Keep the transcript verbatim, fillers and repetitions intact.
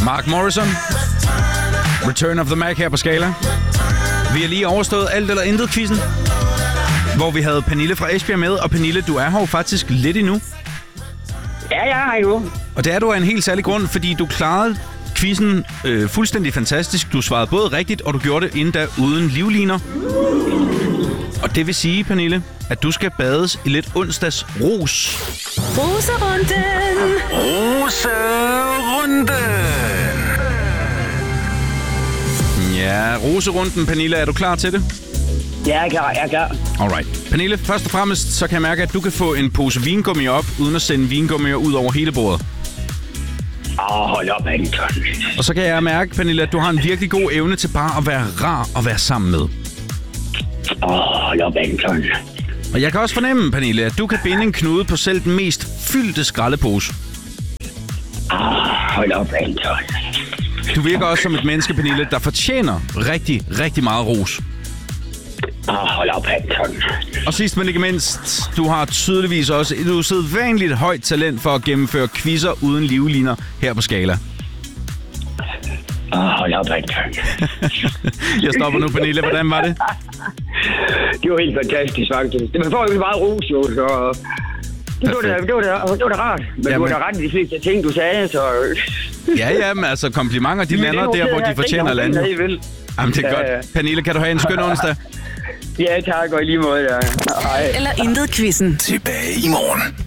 Mark Morrison. Return of the Mac her på Skala. Vi har lige overstået alt eller intet quizzen, hvor vi havde Pernille fra Esbjerg med. Og Pernille, du er her jo faktisk lidt endnu. Ja, jeg er her jo. Og det er du af en helt særlig grund, fordi du klarede quizzen øh, fuldstændig fantastisk. Du svarede både rigtigt, og du gjorde det endda uden livliner. Og det vil sige, Pernille, at du skal bades i lidt onsdags ros. Roserunden. Roserunden. Ja, roserunden, Pernille, er du klar til det? Ja, jeg er klar, jeg er klar. Alright. Pernille, først og fremmest, så kan jeg mærke, at du kan få en pose vingummi op, uden at sende vingummier ud over hele bordet. Åh, oh, hold op, Anton. Og så kan jeg mærke, Pernille, at du har en virkelig god evne til bare at være rar og være sammen med. Åh, oh, hold op, Anton. Og jeg kan også fornemme, Pernille, at du kan binde en knude på selv den mest fyldte skraldepose. Åh, oh, hold op, Anton. Du virker også som et menneske, Pernille, der fortjener rigtig, rigtig meget ros. Åh, oh, hold op, Anton. Og sidst men ikke mindst, du har tydeligvis også et usædvanligt højt talent for at gennemføre quizzer uden livliner her på Skala. Åh, oh, hold op, Anton. Jeg stopper nu, Pernille. Hvordan var det? Det var helt fantastisk, faktisk. Man får jo ikke meget ros, jo, så... Det var, da, det, var da, det var da rart. Men jamen, du var da ret i de fleste ting, du sagde, så... Ja, ja, men altså komplimenter, de lander der, hvor de fortjener at lande. Jamen, det er godt. Pernille, kan du have en skøn onsdag? Ja, tak, og i lige måde. Ja. Eller intet quizzen. Tilbage i morgen.